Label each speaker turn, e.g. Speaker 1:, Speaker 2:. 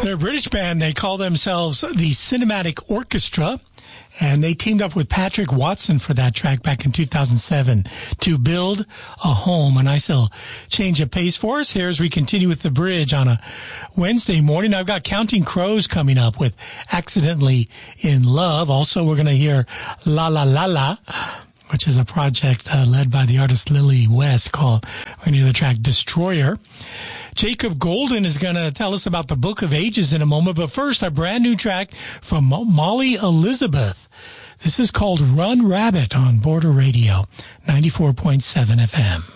Speaker 1: They're a British band. They call themselves the Cinematic Orchestra. And they teamed up with Patrick Watson for that track back in 2007 to build a home. A nice little change of pace for us here as we continue with the bridge on a Wednesday morning. I've got Counting Crows coming up with Accidentally in Love. Also, we're going to hear La La La La, which is a project led by the artist Lily West called, we're going to hear the track Destroyer. Jacob Golden is going to tell us about the Book of Ages in a moment. But first, a brand new track from Molly Elizabeth. This is called Run Rabbit on Border Radio, 94.7 FM.